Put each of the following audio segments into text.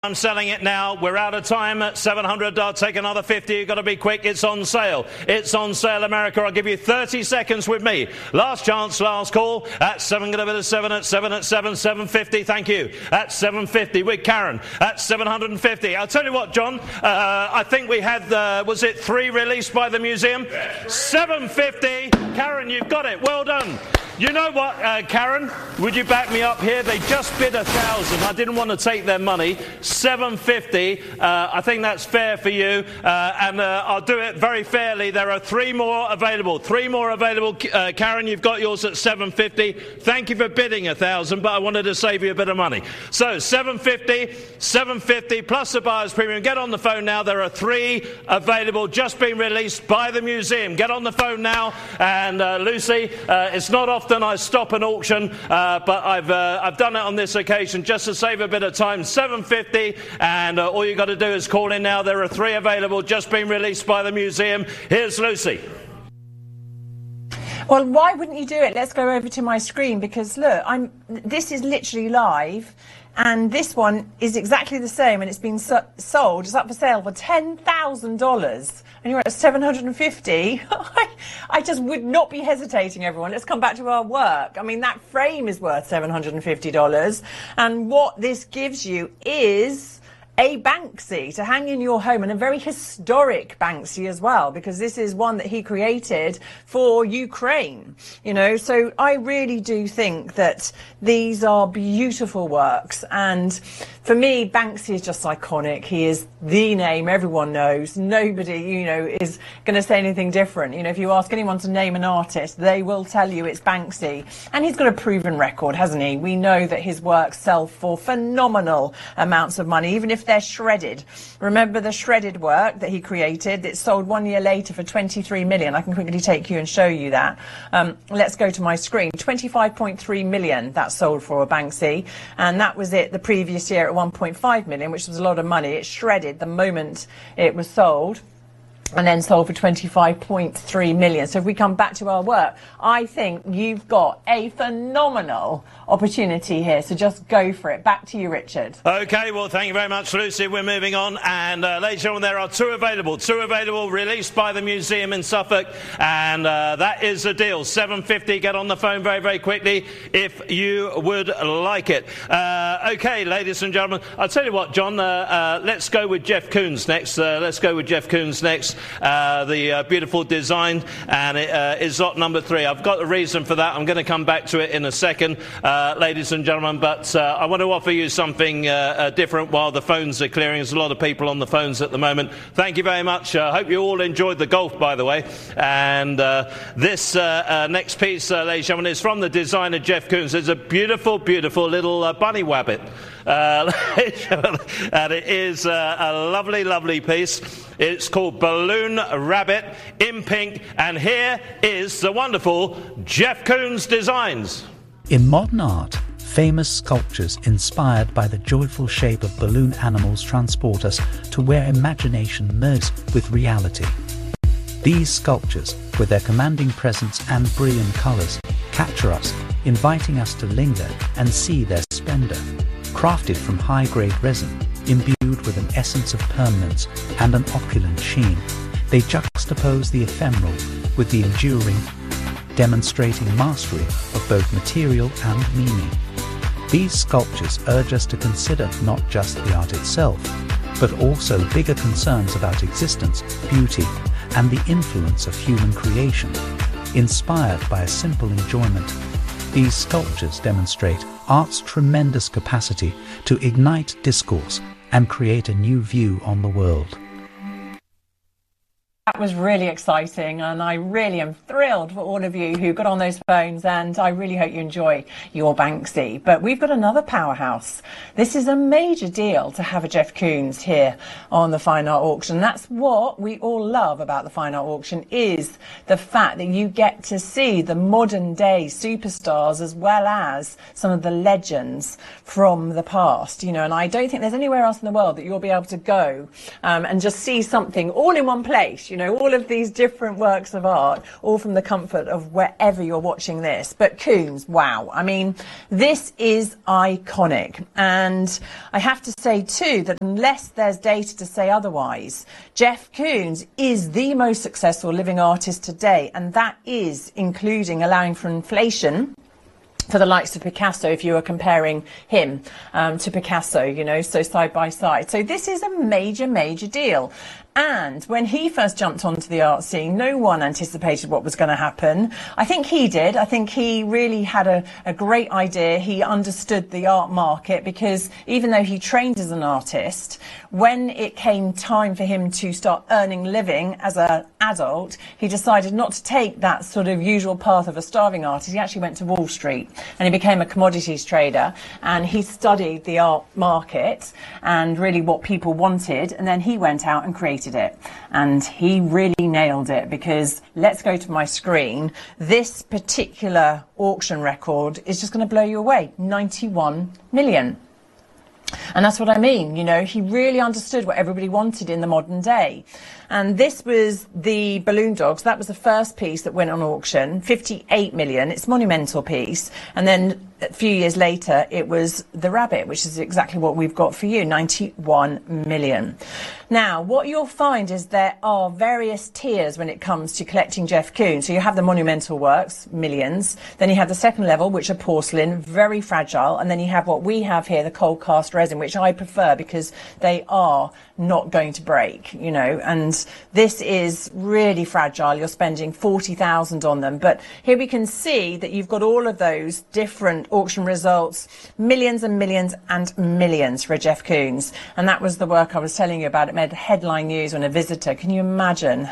I'm selling it now. We're out of time at 700. I'll take another 50. You've got to be quick. It's on sale. It's on sale, America. I'll give you 30 seconds with me. Last chance, last call. At 7, going to bid a 7 at 7 at 7, 750. Thank you. At 750 with Karen. At 750. I'll tell you what, John. I think we had, was it 3 released by the museum? 750. Karen, you've got it. Well done. You know what, Karen? Would you back me up here? They just bid 1,000. I didn't want to take their money. 750. I think that's fair for you, and I'll do it very fairly. There are 3 more available. 3 more available. Karen, you've got yours at 750. Thank you for bidding 1,000, but I wanted to save you a bit of money. So 750, 750 plus the buyer's premium. Get on the phone now. There are 3 available, just been released by the museum. Get on the phone now. And Lucy, it's not often I stop an auction, but I've done it on this occasion just to save a bit of time. 750, and all you got to do is call in now. There are 3 available, just been released by the museum. Here's Lucy. Well, why wouldn't you do it? Let's go over to my screen, because look, this is literally live, and this one is exactly the same, and it's been sold. It's up for sale for $10,000, and you're at 750. I just would not be hesitating, everyone. Let's come back to our work. I mean, that frame is worth $750, and what this gives you is a Banksy to hang in your home, and a very historic Banksy as well, because this is one that he created for Ukraine, you know. So I really do think that these are beautiful works, and for me, Banksy is just iconic. He is the name everyone knows. Nobody, you know, is going to say anything different. You know, if you ask anyone to name an artist, they will tell you it's Banksy. And he's got a proven record, hasn't he? We know that his works sell for phenomenal amounts of money, even if they're shredded. Remember the shredded work that he created? It sold 1 year later for 23 million. I can quickly take you and show you that. Let's go to my screen. 25.3 million that sold for a Banksy, and that was it the previous year at 1.5 million, which was a lot of money. It shredded the moment it was sold, and then sold for 25.3 million. So if we come back to our work, I think you've got a phenomenal opportunity here. So just go for it. Back to you, Richard. Okay, well, thank you very much, Lucy. We're moving on. And ladies and gentlemen, there are 2 available, released by the museum in Suffolk. And that is the deal. 750. Get on the phone very, very quickly if you would like it. Okay, ladies and gentlemen, I'll tell you what, John, let's go with Jeff Koons next. The beautiful design, and it is lot number 3. I've got a reason for that. I'm going to come back to it in a second, ladies and gentlemen, but I want to offer you something different while the phones are clearing. There's a lot of people on the phones at the moment. Thank you very much. I hope you all enjoyed the golf, by the way. And this next piece, ladies and gentlemen, is from the designer Jeff Koons. It's a beautiful, beautiful little bunny wabbit. And it is a lovely, lovely piece. It's called Balloon Rabbit in pink, and here is the wonderful Jeff Koons Designs. In modern art, famous sculptures inspired by the joyful shape of balloon animals transport us to where imagination merges with reality. These sculptures, with their commanding presence and brilliant colours, capture us, inviting us to linger and see their splendour. Crafted from high-grade resin, imbued with an essence of permanence and an opulent sheen, they juxtapose the ephemeral with the enduring, demonstrating mastery of both material and meaning. These sculptures urge us to consider not just the art itself, but also bigger concerns about existence, beauty, and the influence of human creation. Inspired by a simple enjoyment, these sculptures demonstrate art's tremendous capacity to ignite discourse and create a new view on the world. That was really exciting, and I really am thrilled for all of you who got on those phones, and I really hope you enjoy your Banksy. But we've got another powerhouse. This is a major deal to have a Jeff Koons here on the Fine Art Auction. That's what we all love about the Fine Art Auction, is the fact that you get to see the modern day superstars as well as some of the legends from the past, you know, and I don't think there's anywhere else in the world that you'll be able to go and just see something all in one place. you know, all of these different works of art, all from the comfort of wherever you're watching this. But Koons, wow. I mean, this is iconic. And I have to say, too, that unless there's data to say otherwise, Jeff Koons is the most successful living artist today. And that is including allowing for inflation for the likes of Picasso, if you were comparing him to Picasso, you know, so side by side. So this is a major, major deal. And when he first jumped onto the art scene, no one anticipated what was going to happen. I think he did. I think he really had a great idea. He understood the art market, because even though he trained as an artist, when it came time for him to start earning living as an adult, he decided not to take that sort of usual path of a starving artist. He actually went to Wall Street and he became a commodities trader, and he studied the art market and really what people wanted, and then he went out and created it, and he really nailed it. Because let's go to my screen. This particular auction record is just going to blow you away. 91 million. And that's what I mean, you know, he really understood what everybody wanted in the modern day. And this was the Balloon Dogs. That was the first piece that went on auction, 58 million. It's a monumental piece. And then a few years later, it was the Rabbit, which is exactly what we've got for you, 91 million. Now, what you'll find is there are various tiers when it comes to collecting Jeff Koons. So you have the monumental works, millions. Then you have the second level, which are porcelain, very fragile. And then you have what we have here, the cold cast resin, which I prefer because they are not going to break, you know, and this is really fragile. You're spending 40,000 on them. But here we can see that you've got all of those different auction results, millions and millions and millions for a Jeff Koons. And that was the work I was telling you about. It made headline news when a visitor. Can you imagine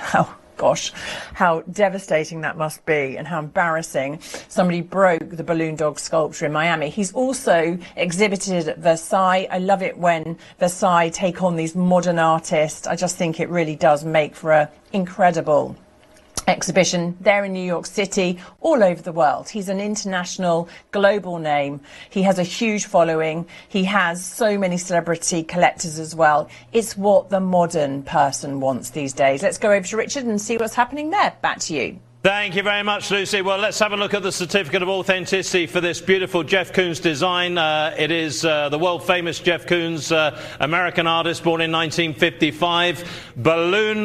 how devastating that must be, and how embarrassing. Somebody broke the Balloon Dog sculpture in Miami. He's also exhibited at Versailles. I love it when Versailles take on these modern artists. I just think it really does make for an incredible exhibition there in New York City, all over the world. He's an international, global name. He has a huge following. He has so many celebrity collectors as well. It's what the modern person wants these days. Let's go over to Richard and see what's happening there. Back to you. Thank you very much, Lucy. Well, let's have a look at the certificate of authenticity for this beautiful Jeff Koons design. It is the world-famous Jeff Koons, American artist, born in 1955. Balloon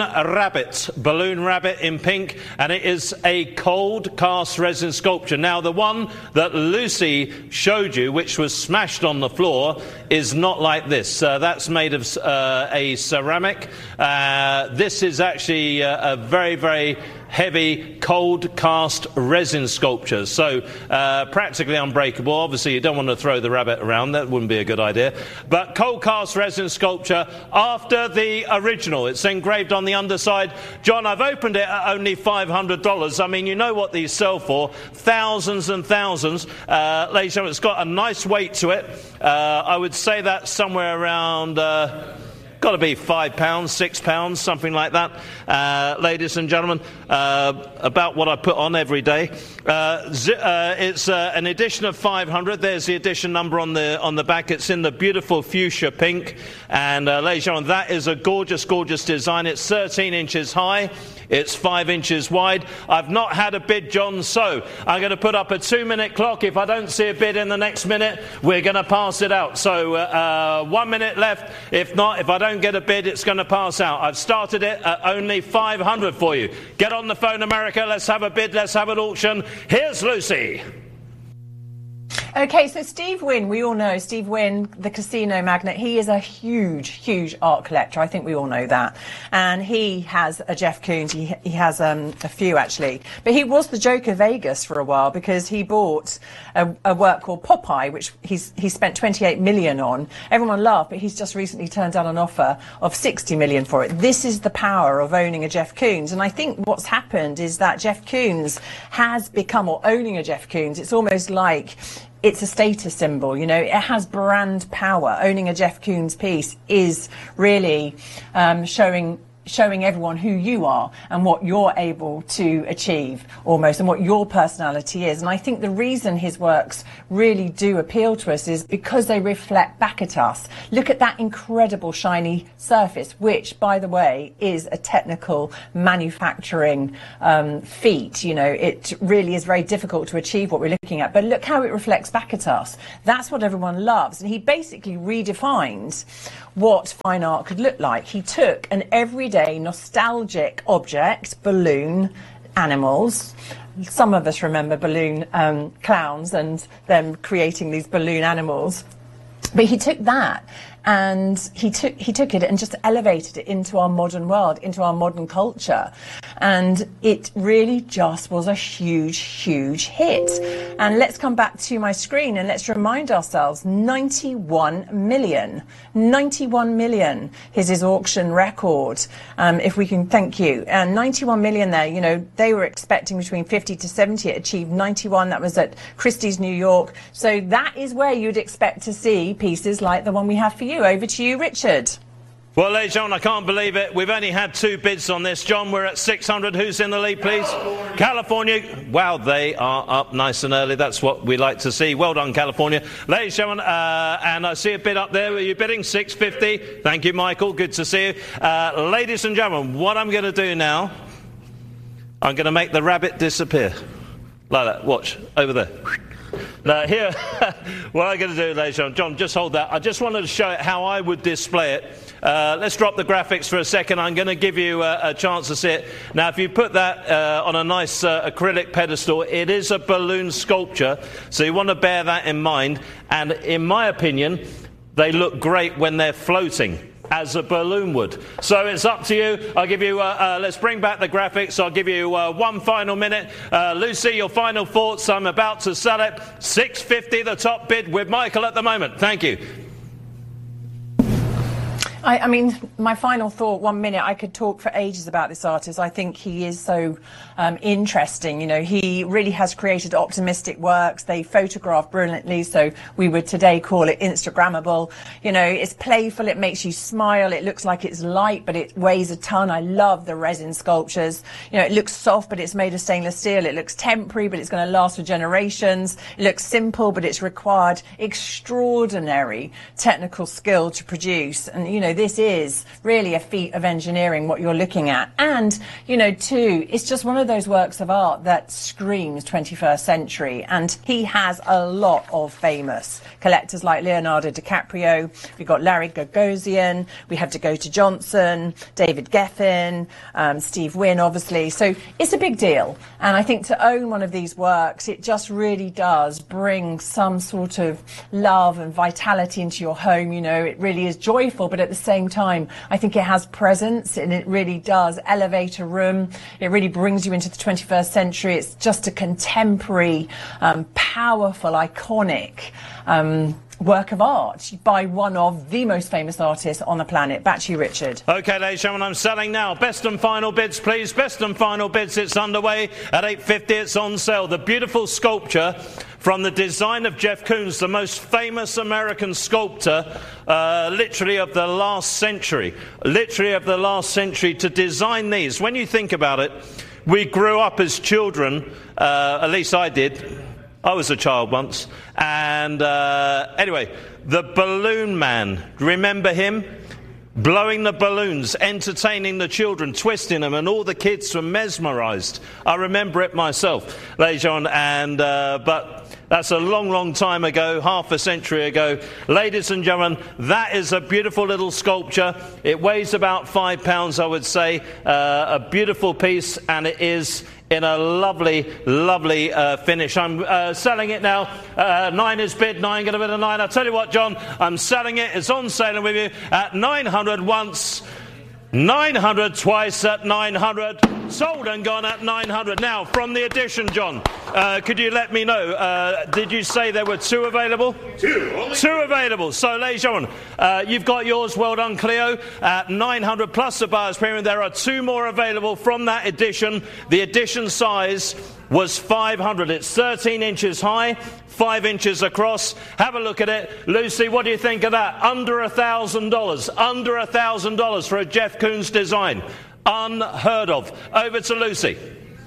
Rabbit in pink, and it is a cold cast resin sculpture. Now, the one that Lucy showed you, which was smashed on the floor, is not like this. That's made of a ceramic. This is actually a very, very heavy cold cast resin sculpture, so practically unbreakable. Obviously you don't want to throw the rabbit around, that wouldn't be a good idea, but cold cast resin sculpture after the original. It's engraved on the underside. John, I've opened it at only $500. I mean, you know what these sell for, thousands and thousands. Ladies and gentlemen, it's got a nice weight to it. I would say that's somewhere around got to be £5, £6, something like that, ladies and gentlemen, about what I put on every day. It's an edition of 500. There's the edition number on the back. It's in the beautiful fuchsia pink, and ladies and gentlemen, that is a gorgeous, gorgeous design. It's 13 inches high. It's 5 inches wide. I've not had a bid, John, so I'm going to put up a 2-minute clock. If I don't see a bid in the next minute, we're going to pass it out. So 1 minute left. If not, if I don't get a bid, it's going to pass out. I've started it at only 500 for you. Get on the phone, America. Let's have a bid. Let's have an auction. Here's Lucy. Okay, so Steve Wynn, we all know Steve Wynn, the casino magnate. He is a huge, huge art collector. I think we all know that. And he has a Jeff Koons. He has a few, actually. But he was the Joker of Vegas for a while, because he bought a work called Popeye, which he spent 28 million on. Everyone laughed, but he's just recently turned down an offer of 60 million for it. This is the power of owning a Jeff Koons. And I think what's happened is that Jeff Koons has become, or owning a Jeff Koons, it's almost like it's a status symbol, you know, it has brand power. Owning a Jeff Koons piece is really showing showing everyone who you are and what you're able to achieve almost, and what your personality is. And I think the reason his works really do appeal to us is because they reflect back at us. Look at that incredible shiny surface, which, by the way, is a technical manufacturing feat. You know, it really is very difficult to achieve what we're looking at, but look how it reflects back at us. That's what everyone loves. And he basically redefined what fine art could look like. He took an everyday nostalgic object, balloon animals. Some of us remember balloon clowns and them creating these balloon animals. But he took that and he took it and just elevated it into our modern world, into our modern culture. And it really just was a huge, huge hit. And let's come back to my screen and let's remind ourselves, 91 million is his auction record. If we can, thank you. And 91 million there, you know, they were expecting between 50 to 70. It achieved 91. That was at Christie's, New York. So that is where you'd expect to see pieces like the one we have for you. Over to you, Richard. Well, ladies and gentlemen, I can't believe it. We've only had 2 bids on this. John, we're at 600. Who's in the lead, please? California. Wow, they are up nice and early. That's what we like to see. Well done, California. Ladies and gentlemen, and I see a bid up there. Are you bidding? 650. Thank you, Michael. Good to see you. Ladies and gentlemen, what I'm going to do now, I'm going to make the rabbit disappear. Like that. Watch. Over there. Now, here, what I'm going to do, ladies and gentlemen, John, just hold that. I just wanted to show it how I would display it. Let's drop the graphics for a second. I'm going to give you a chance to see it. Now, if you put that on a nice acrylic pedestal, it is a balloon sculpture, so you want to bear that in mind. And in my opinion, they look great when they're floating, as a balloon would. So it's up to you. I'll give you, let's bring back the graphics. I'll give you one final minute. Lucy, your final thoughts. I'm about to sell it. 650, the top bid with Michael at the moment. Thank you. I mean, my final thought, 1 minute, I could talk for ages about this artist. I think he is so interesting. You know, he really has created optimistic works. They photograph brilliantly, so we would today call it Instagrammable. You know, it's playful, it makes you smile, it looks like it's light, but it weighs a ton. I love the resin sculptures. You know, it looks soft, but it's made of stainless steel. It looks temporary, but it's going to last for generations. It looks simple, but it's required extraordinary technical skill to produce. And, you know, this is really a feat of engineering, what you're looking at. And, you know, too, it's just one of those works of art that screams 21st century. And he has a lot of famous collectors like Leonardo DiCaprio. We've got Larry Gagosian. We have Dakota Johnson, David Geffen, Steve Wynn, obviously. So it's a big deal. And I think to own one of these works, it just really does bring some sort of love and vitality into your home. You know, it really is joyful, but at the same time, I think it has presence and it really does elevate a room. It really brings you into the 21st century. It's just a contemporary, powerful, iconic work of art by one of the most famous artists on the planet. Back to you, Richard. Okay, ladies and gentlemen, I'm selling now. Best and final bids, please. Best and final bids. It's underway at 850. It's on sale. The beautiful sculpture from the design of Jeff Koons, the most famous American sculptor, literally of the last century. Literally of the last century to design these. When you think about it, we grew up as children, at least I did. I was a child once. And anyway, the Balloon Man, remember him? Blowing the balloons, entertaining the children, twisting them, and all the kids were mesmerised. I remember it myself, ladies and gentlemen, but that's a long, long time ago, half a century ago. Ladies and gentlemen, that is a beautiful little sculpture. It weighs about £5, I would say. A beautiful piece, and it is in a lovely, lovely finish. I'm selling it now. 9 is bid. 9 going to bid a 9. I'll tell you what, John, I'm selling it. It's on sale with you at 900 once, 900 twice at 900. Sold and gone at 900. Now, from the edition, John. could you let me know, did you say there were 2 available? 2. 2 available. So, ladies and gentlemen, you've got yours. Well done, Cleo. At 900 plus the buyer's premium. There are 2 more available from that edition. The edition size was 500. It's 13 inches high, 5 inches across. Have a look at it. Lucy, what do you think of that? Under $1,000. Under $1,000 for a Jeff Koons design. Unheard of. Over to Lucy.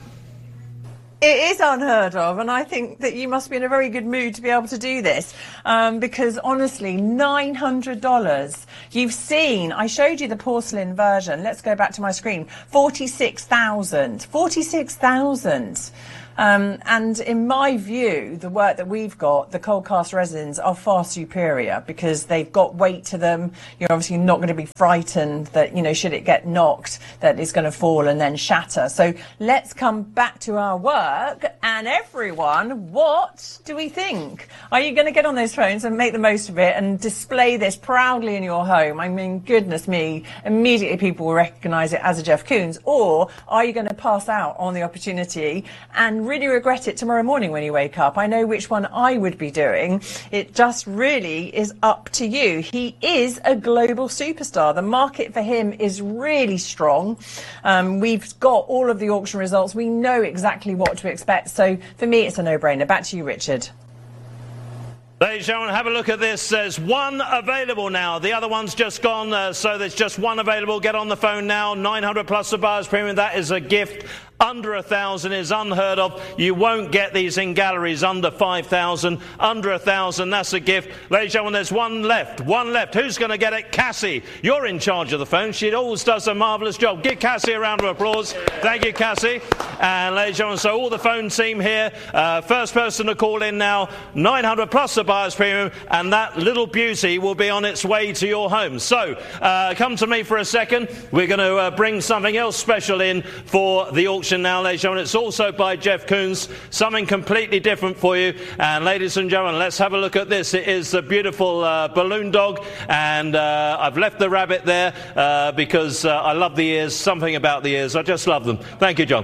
It is unheard of, and I think that you must be in a very good mood to be able to do this, because honestly, $900. You've seen, I showed you the porcelain version. Let's go back to my screen. 46,000. 46,000. And in my view, the work that we've got, the cold cast resins are far superior because they've got weight to them. You're obviously not going to be frightened that, you know, should it get knocked, that it's going to fall and then shatter. So let's come back to our work. And everyone, what do we think? Are you going to get on those phones and make the most of it and display this proudly in your home? I mean, goodness me, immediately people will recognise it as a Jeff Koons. Or are you going to pass out on the opportunity and really regret it tomorrow morning when you wake up? I know which one I would be doing. It just really is up to you. He is a global superstar. The market for him is really strong. We've got all of the auction results. We know exactly what to expect. So for me, it's a no-brainer. Back to you, Richard. Ladies and gentlemen, have a look at this. There's 1 available now. The other one's just gone, so there's just 1 available. Get on the phone now. 900 plus the buyer's premium. That is a gift. Under 1,000 is unheard of. You won't get these in galleries under 5,000. Under 1,000, that's a gift. Ladies and gentlemen, there's 1 left. 1 left. Who's going to get it? Cassie. You're in charge of the phone. She always does a marvellous job. Give Cassie a round of applause. Thank you, Cassie. And ladies and gentlemen, so all the phone team here. First person to call in now. 900 plus the buyer's premium. And that little beauty will be on its way to your home. So come to me for a second. We're going to bring something else special in for the auction now, ladies and gentlemen. It's also by Jeff Koons, something completely different for you. And ladies and gentlemen, let's have a look at this. It is the beautiful balloon dog, and I've left the rabbit there because I love the ears. Something about the ears, I just love them. Thank you, John.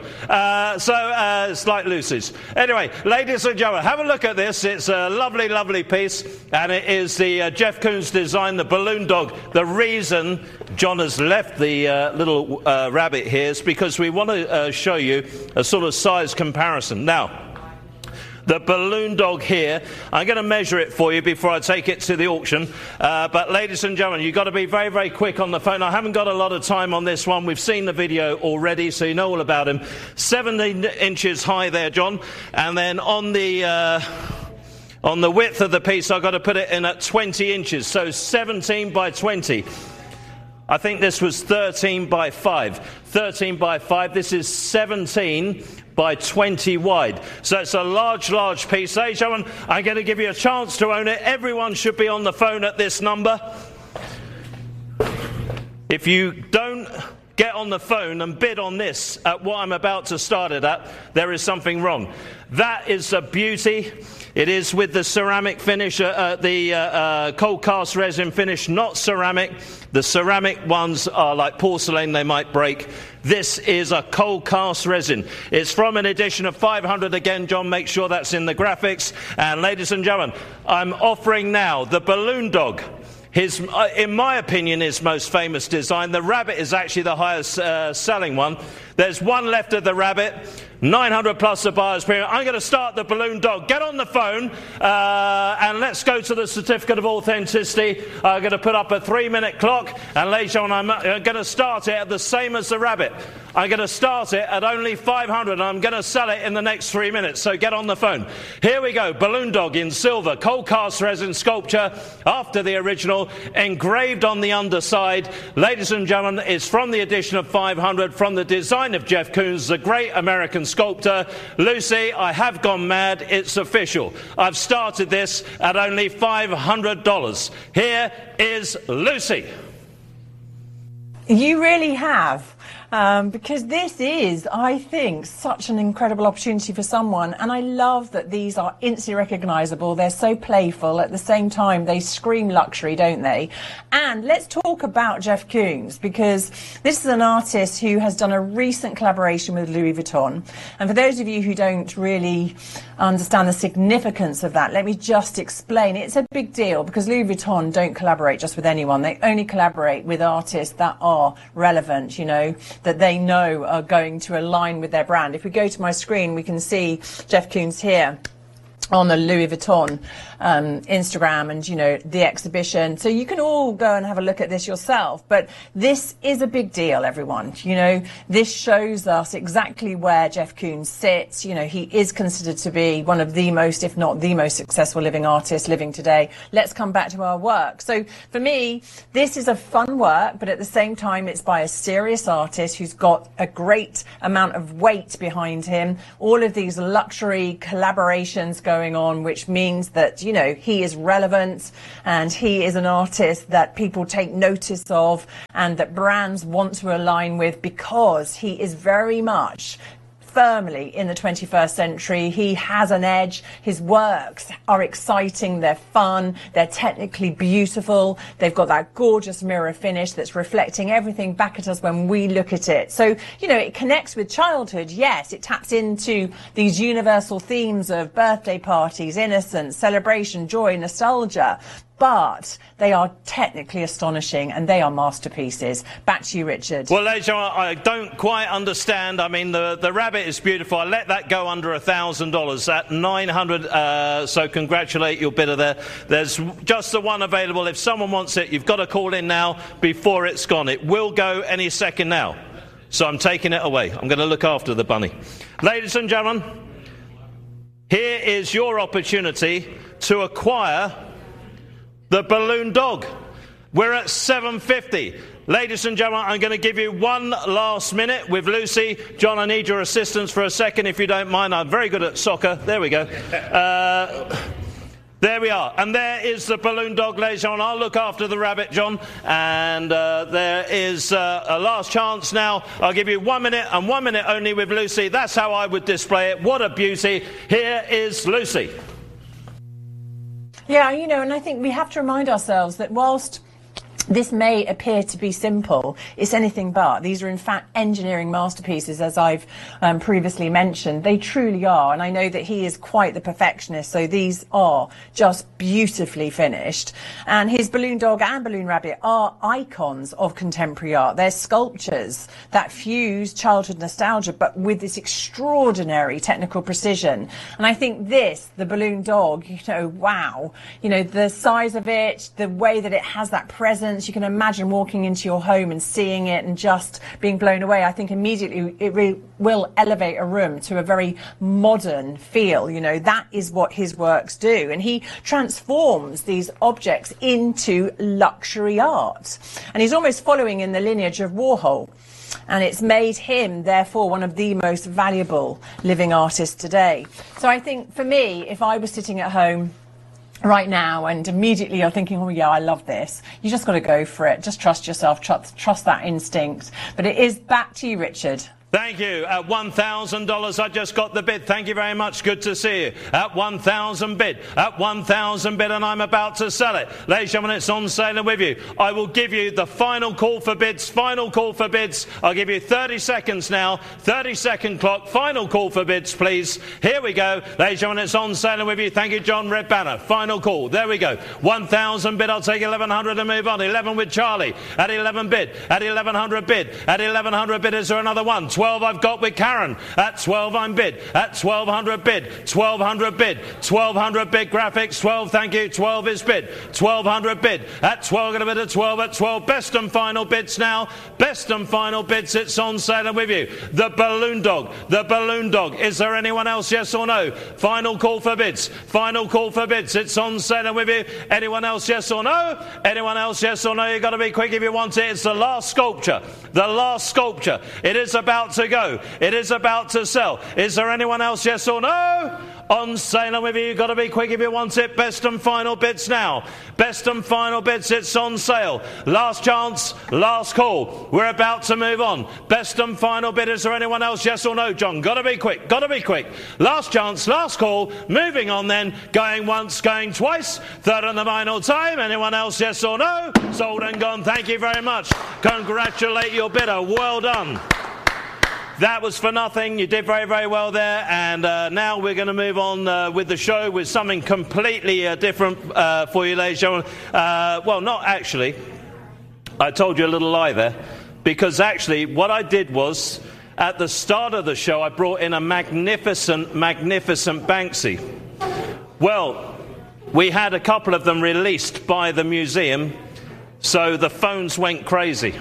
So it's like Lucy's. Anyway, ladies and gentlemen, have a look at this. It's a lovely, lovely piece, and it is the Jeff Koons design, the balloon dog. The reason John has left the little rabbit here is because we want to show you a sort of size comparison. Now, the balloon dog here, I'm going to measure it for you before I take it to the auction. But ladies and gentlemen, you've got to be very, very quick on the phone. I haven't got a lot of time on this one. We've seen the video already, so you know all about him. 17 inches high there, John. And then on the width of the piece, I've got to put it in at 20 inches. So 17 by 20. I think this was 13 by 5. 13 by 5. This is 17 by 20 wide. So it's a large, large piece. Ladies and gentlemen, I'm going to give you a chance to own it. Everyone should be on the phone at this number. If you don't get on the phone and bid on this at what I'm about to start it at, there is something wrong. That is a beauty. It is with the ceramic finish, the cold cast resin finish, not ceramic. The ceramic ones are like porcelain, they might break. This is a cold cast resin. It's from an edition of 500 again, John, make sure that's in the graphics. And ladies and gentlemen, I'm offering now the balloon dog. His, in my opinion, his most famous design. The rabbit is actually the highest selling one. There's 1 left of the rabbit. 900 plus the buyer's premium. I'm going to start the balloon dog. Get on the phone and let's go to the certificate of authenticity. I'm going to put up a 3-minute clock, and ladies and gentlemen, I'm going to start it at the same as the rabbit. I'm going to start it at only 500, and I'm going to sell it in the next 3 minutes. So get on the phone. Here we go. Balloon dog in silver, cold cast resin sculpture after the original, engraved on the underside. Ladies and gentlemen, it's from the edition of 500, from the design of Jeff Koons, the great American sculptor. Lucy, I have gone mad. It's official. I've started this at only $500. Here is Lucy. You really have. because this is, I think, such an incredible opportunity for someone. And I love that these are instantly recognisable. They're so playful. At the same time, they scream luxury, don't they? And let's talk about Jeff Koons, because this is an artist who has done a recent collaboration with Louis Vuitton. And for those of you who don't really understand the significance of that, let me just explain. It's a big deal because Louis Vuitton don't collaborate just with anyone. They only collaborate with artists that are relevant, you know, that they know are going to align with their brand. If we go to my screen, we can see Jeff Koons here on the Louis Vuitton Instagram and, you know, the exhibition. So you can all go and have a look at this yourself. But this is a big deal, everyone. You know, this shows us exactly where Jeff Koons sits. You know, he is considered to be one of the most, if not the most successful living artist living today. Let's come back to our work. So for me, this is a fun work, but at the same time, it's by a serious artist who's got a great amount of weight behind him. All of these luxury collaborations going on, which means that, you know, he is relevant and he is an artist that people take notice of and that brands want to align with because he is very much firmly in the 21st century. He has an edge. His works are exciting. They're fun. They're technically beautiful. They've got that gorgeous mirror finish that's reflecting everything back at us when we look at it. So, you know, it connects with childhood. Yes, it taps into these universal themes of birthday parties, innocence, celebration, joy, nostalgia. But they are technically astonishing and they are masterpieces. Back to you, Richard. Well, ladies and gentlemen, I don't quite understand. I mean, the rabbit is beautiful. I let that go under $1,000 at $900. So congratulate your bidder there. There's just the one available. If someone wants it, you've got to call in now before it's gone. It will go any second now. So I'm taking it away. I'm going to look after the bunny. Ladies and gentlemen, here is your opportunity to acquire the balloon dog. We're at $750. Ladies and gentlemen, I'm going to give you one last minute with Lucy. John, I need your assistance for a second, if you don't mind. I'm very good at soccer. There we go. There we are. And there is the balloon dog, ladies and gentlemen. I'll look after the rabbit, John. And there is a last chance now. I'll give you 1 minute and 1 minute only with Lucy. That's how I would display it. What a beauty. Here is Lucy. Yeah, you know, and I think we have to remind ourselves that whilst this may appear to be simple, it's anything but. These are in fact engineering masterpieces, as I've previously mentioned. They truly are, and I know that he is quite the perfectionist, so these are just beautifully finished. And his balloon dog and balloon rabbit are icons of contemporary art. They're sculptures that fuse childhood nostalgia, but with this extraordinary technical precision. And I think this, the balloon dog, you know, wow, you know, the size of it, the way that it has that presence. You can imagine walking into your home and seeing it and just being blown away. I think immediately it will elevate a room to a very modern feel. You know, that is what his works do. And he transforms these objects into luxury art. And he's almost following in the lineage of Warhol. And it's made him, therefore, one of the most valuable living artists today. So I think for me, if I was sitting at home right now and immediately you're thinking, oh yeah, I love this, you just got to go for it. Just trust yourself, trust that instinct. But it is back to you, Richard. Thank you. At $1,000, I just got the bid. Thank you very much. Good to see you. At 1,000 bid. At 1,000 bid, and I'm about to sell it. Ladies and gentlemen, it's on sale and with you. I will give you the final call for bids. Final call for bids. I'll give you 30 seconds now. 30-second clock. Final call for bids, please. Here we go. Ladies and gentlemen, it's on sale and with you. Thank you, John. Red banner. Final call. There we go. 1,000 bid. I'll take 1,100 and move on. 11 with Charlie. At 11 bid. At 1,100 bid. At 1,100 bid, is there another one? 12 I've got with Karen. At 12 I'm bid. At 1,200 bid. 1,200 bid. 1,200 bid. Graphics. 12, thank you. 12 is bid. 1,200 bid. At 12, going to bid at 12. At 12, best and final bids now. Best and final bids. It's on sale and with you. The balloon dog. The balloon dog. Is there anyone else? Yes or no? Final call for bids. Final call for bids. It's on sale and with you. Anyone else? Yes or no? Anyone else? Yes or no? You've got to be quick if you want it. It's the last sculpture. The last sculpture. It is about to go. It is about to sell. Is there anyone else? Yes or no? On sale and with you. You've got to be quick if you want it. Best and final bids now. Best and final bids. It's on sale. Last chance, last call. We're about to move on. Best and final bid. Is there anyone else? Yes or no, John? Got to be quick. Got to be quick. Last chance, last call. Moving on then. Going once, going twice. Third and the final time. Anyone else? Yes or no? Sold and gone. Thank you very much. Congratulate your bidder. Well done. That was for nothing. You did very, very well there. And now we're going to move on with the show with something completely different for you, ladies and gentlemen. Well, not actually. I told you a little lie there. Because actually what I did was, at the start of the show, I brought in a magnificent, magnificent Banksy. Well, we had a couple of them released by the museum, so the phones went crazy.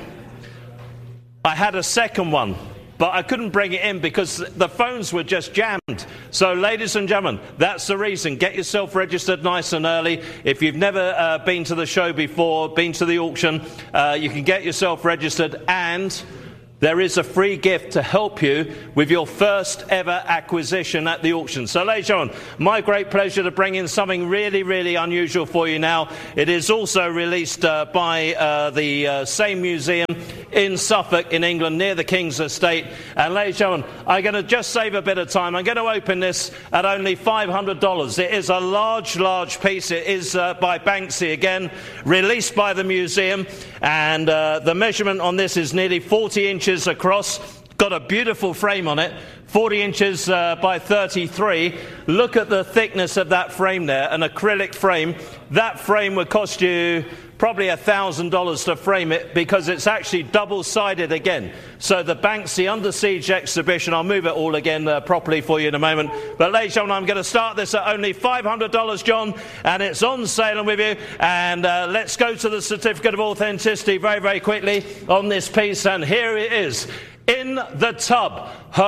I had a second one, but I couldn't bring it in because the phones were just jammed. So, ladies and gentlemen, that's the reason. Get yourself registered nice and early. If you've never been to the show before, been to the auction, you can get yourself registered, and there is a free gift to help you with your first ever acquisition at the auction. So, ladies and gentlemen, my great pleasure to bring in something really, really unusual for you now. It is also released by the same museum in Suffolk in England near the King's Estate. And ladies and gentlemen, I'm going to just save a bit of time. I'm going to open this at only $500. It is a large, large piece. It is by Banksy again, released by the museum. And the measurement on this is nearly 40 inches across. Got a beautiful frame on it, 40 inches by 33. Look at the thickness of that frame there, an acrylic frame. That frame would cost you probably $1,000 to frame it because it's actually double-sided again. So the Banksy Under Siege exhibition, I'll move it all again properly for you in a moment. But ladies and gentlemen, I'm going to start this at only $500, John, and it's on sale and with you. And let's go to the certificate of authenticity very, very quickly on this piece. And here it is. In the tub,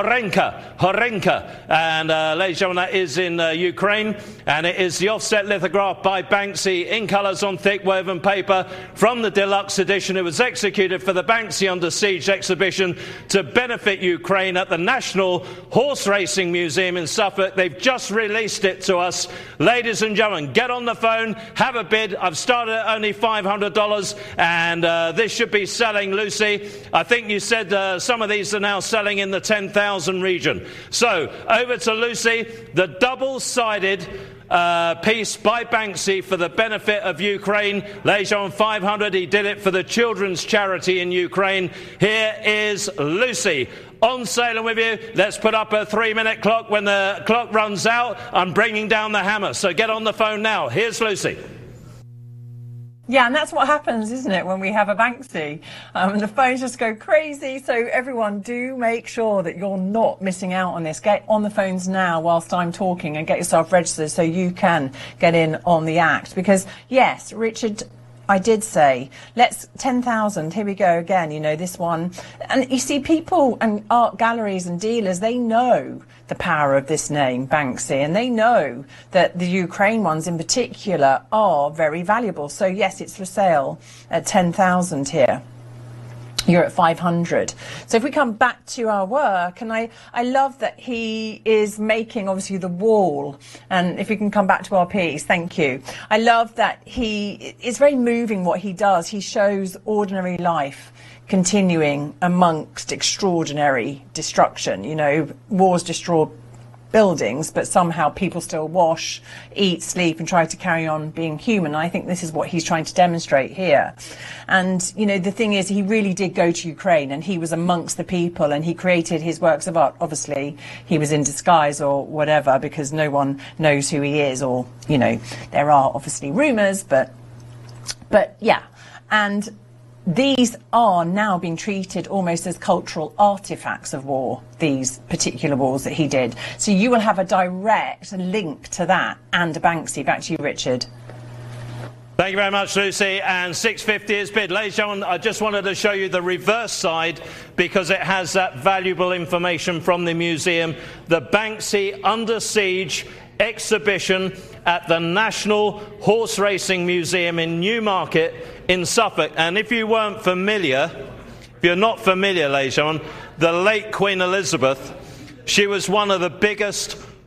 Horenka. And ladies and gentlemen, that is in Ukraine. And it is the offset lithograph by Banksy in colours on thick woven paper from the deluxe edition. It was executed for the Banksy Under Siege exhibition to benefit Ukraine at the National Horse Racing Museum in Suffolk. They've just released it to us. Ladies and gentlemen, get on the phone, have a bid. I've started at only $500, and this should be selling, Lucy. I think you said some of these are now selling in the 10,000 region. So, over to Lucy, the double-sided piece by Banksy for the benefit of Ukraine. Ladies and gentlemen, 500. He did it for the children's charity in Ukraine. Here is Lucy. On sale and with you. Let's put up a 3-minute clock. When the clock runs out, I'm bringing down the hammer. So get on the phone now. Here's Lucy. Yeah, and that's what happens, isn't it, when we have a Banksy? The phones just go crazy. So everyone, do make sure that you're not missing out on this. Get on the phones now whilst I'm talking and get yourself registered so you can get in on the act. Because, yes, Richard, I did say, let's 10,000, here we go again, you know, this one. And you see, people and art galleries and dealers, they know the power of this name, Banksy, and they know that the Ukraine ones in particular are very valuable. So yes, it's for sale at 10,000 here. You're at 500. So if we come back to our work, and I love that he is making obviously the wall, and if we can come back to our piece, thank you. I love that it's very moving what he does. He shows ordinary life continuing amongst extraordinary destruction. You know, wars destroy buildings, but somehow people still wash, eat, sleep, and try to carry on being human. I think this is what he's trying to demonstrate here. And, you know, the thing is, he really did go to Ukraine, and he was amongst the people, and he created his works of art. Obviously, he was in disguise or whatever, because no one knows who he is, or, you know, there are obviously rumours, but yeah. And these are now being treated almost as cultural artifacts of war, these particular wars that he did. So you will have a direct link to that and a Banksy. Back to you, Richard. Thank you very much, Lucy. And 650 is bid. Ladies and gentlemen, I just wanted to show you the reverse side because it has that valuable information from the museum. The Banksy Under Siege exhibition at the National Horse Racing Museum in Newmarket in Suffolk. And if you weren't familiar, if you're not familiar, ladies and gentlemen, the late Queen Elizabeth, she was one of the biggest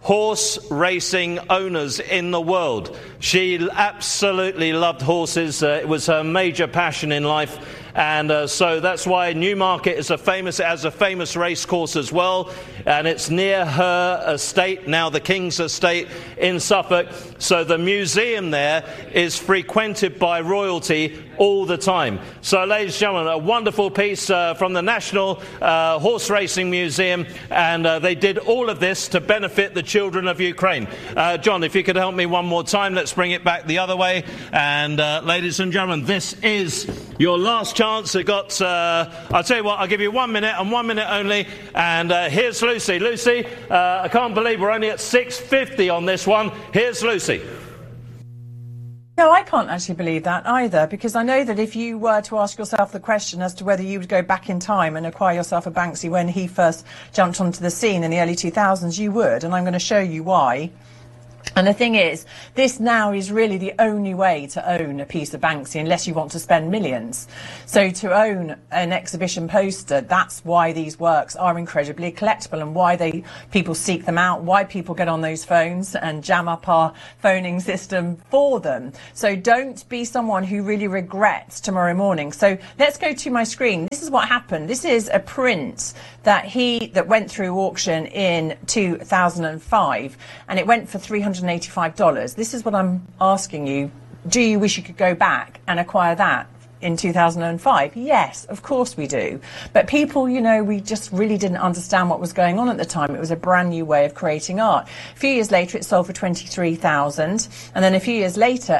horse racing owners in the world. She absolutely loved horses. It was her major passion in life. And so that's why Newmarket is has a famous race course as well, and it's near her estate, now the King's Estate in Suffolk. So the museum there is frequented by royalty all the time. So, ladies and gentlemen, a wonderful piece from the National Horse Racing Museum, and they did all of this to benefit the children of Ukraine. John, if you could help me one more time, let's bring it back the other way. And ladies and gentlemen, this is your last chance. I'll tell you what, I'll give you 1 minute and 1 minute only. And here's Lucy. Lucy, I can't believe we're only at 6.50 on this one. Here's Lucy. No, I can't actually believe that either, because I know that if you were to ask yourself the question as to whether you would go back in time and acquire yourself a Banksy when he first jumped onto the scene in the early 2000s, you would, and I'm going to show you why. And the thing is, this now is really the only way to own a piece of Banksy unless you want to spend millions. So to own an exhibition poster, that's why these works are incredibly collectible and why people seek them out, why people get on those phones and jam up our phoning system for them. So don't be someone who really regrets tomorrow morning. So let's go to my screen. This is what happened. This is a print that went through auction in 2005, and it went for $385. This is what I'm asking you. Do you wish you could go back and acquire that in 2005? Yes, of course we do. But people, you know, we just really didn't understand what was going on at the time. It was a brand new way of creating art. A few years later, it sold for $23,000. And then a few years later,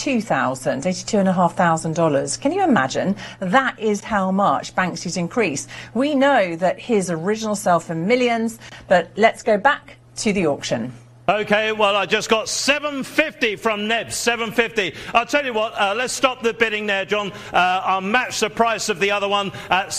$82,500. Can you imagine? That is how much Banksy's increased. We know that his original sell for millions, but let's go back to the auction. Okay, well, I just got $750 from Nebs, $750. I'll tell you what, let's stop the bidding there, John. I'll match the price of the other one at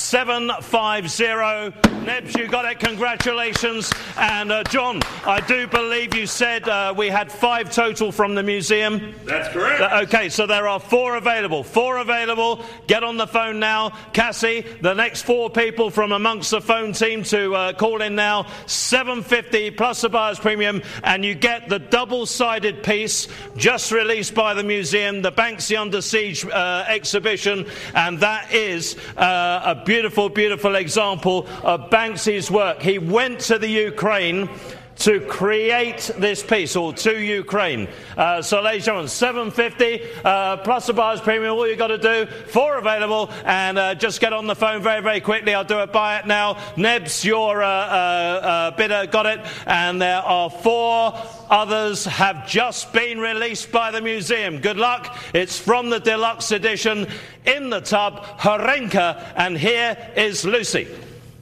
$750. Nebs, you got it. Congratulations. And John, I do believe you said we had 5 total from the museum. That's correct. Okay, so there are 4 available. 4 available. Get on the phone now. Cassie, the next 4 people from amongst the phone team to call in now. $750 plus the buyer's premium, and you get the double-sided piece just released by the museum, the Banksy Under Siege exhibition, and that is a beautiful, beautiful example of Banksy's work. He went to the Ukraine to create this piece, or to Ukraine. So, ladies and gentlemen, $750 plus the buyer's premium. All you got to do, 4 available, and just get on the phone very, very quickly. I'll do a buy it now. Nebs, your bidder got it, and there are 4 others have just been released by the museum. Good luck. It's from the deluxe edition in the tub, Horenka, and here is Lucy.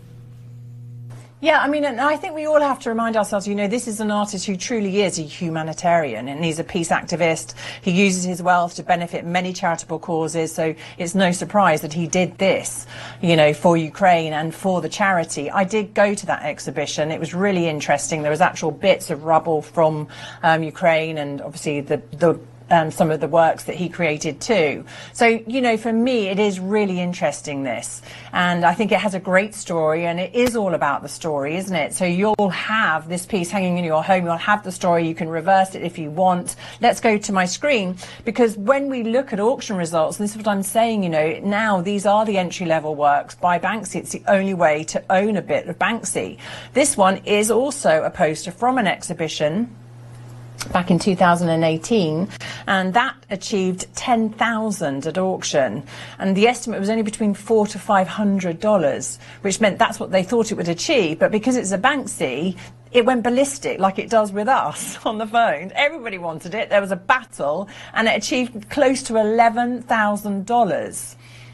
Yeah, I mean, and I think we all have to remind ourselves, you know, this is an artist who truly is a humanitarian, and he's a peace activist. He uses his wealth to benefit many charitable causes, so it's no surprise that he did this, you know, for Ukraine and for the charity. I did go to that exhibition. It was really interesting. There was actual bits of rubble from Ukraine, and obviously some of the works that he created too. So, you know, for me, it is really interesting, this. And I think it has a great story, and it is all about the story, isn't it? So you'll have this piece hanging in your home. You'll have the story. You can reverse it if you want. Let's go to my screen, because when we look at auction results, and this is what I'm saying, you know, now these are the entry-level works by Banksy. It's the only way to own a bit of Banksy. This one is also a poster from an exhibition back in 2018, and that achieved $10,000 at auction, and the estimate was only between $400 to $500, which meant that's what they thought it would achieve. But because it's a Banksy, it went ballistic, like it does with us on the phone. Everybody wanted it. There was a battle, and it achieved close to $11,000.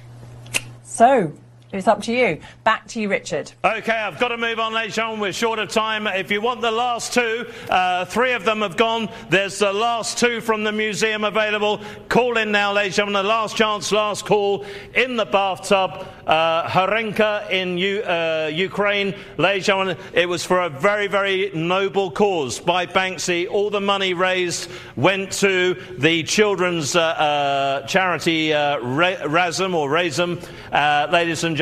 So it's up to you. Back to you, Richard. Okay, I've got to move on, ladies and gentlemen. We're short of time. If you want the last 2, 3 of them have gone. There's the last 2 from the museum available. Call in now, ladies and gentlemen. The last chance, last call in the bathtub. Horenka in Ukraine. Ladies and gentlemen, it was for a very, very noble cause by Banksy. All the money raised went to the children's charity Razum, ladies and gentlemen.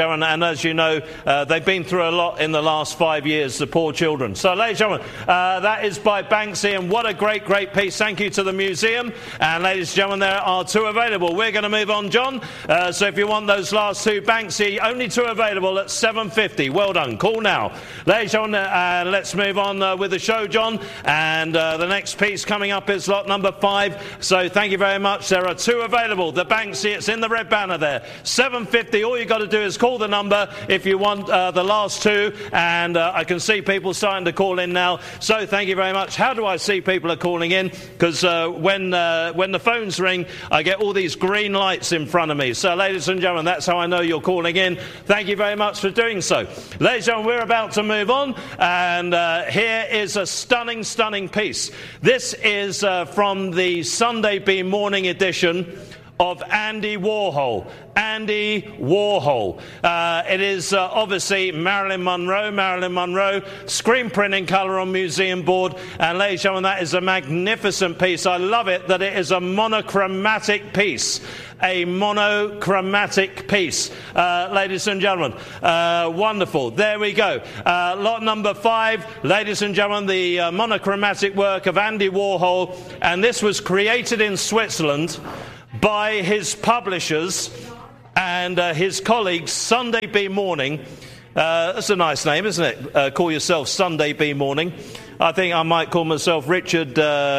gentlemen, and as you know, they've been through a lot in the last 5 years, the poor children. So, ladies and gentlemen, that is by Banksy, and what a great, great piece. Thank you to the museum. And ladies and gentlemen, there are 2 available. We're going to move on, John. So if you want those last 2, Banksy, only 2 available at $7.50. Well done. Call now. Ladies and gentlemen, let's move on with the show, John. And the next piece coming up is lot number 5. So thank you very much. There are 2 available. The Banksy, it's in the red banner there. $7.50. All you've got to do is call the number if you want the last 2. And I can see people starting to call in now. So thank you very much. How do I see people are calling in? Because when the phones ring, I get all these green lights in front of me. So, ladies and gentlemen, that's how I know you're calling in. Thank you very much for doing so. Ladies and gentlemen, we're about to move on. And here is a stunning, stunning piece. This is from the Sunday Beam Morning edition of Andy Warhol. Andy Warhol. It is obviously Marilyn Monroe, screen print in colour on museum board. And ladies and gentlemen, that is a magnificent piece. I love it that it is a monochromatic piece. A monochromatic piece. Ladies and gentlemen, wonderful. There we go. Lot number 5, ladies and gentlemen, the monochromatic work of Andy Warhol. And this was created in Switzerland by his publishers and his colleagues, Sunday Beam Morning. That's a nice name, isn't it? Call yourself Sunday Beam Morning. I think I might call myself Richard